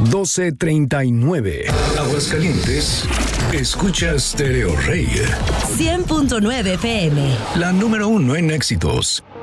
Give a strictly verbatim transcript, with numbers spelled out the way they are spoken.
doce treinta y nueve. Aguascalientes, escucha Stereo Rey. cien punto nueve F M. La número uno en éxitos.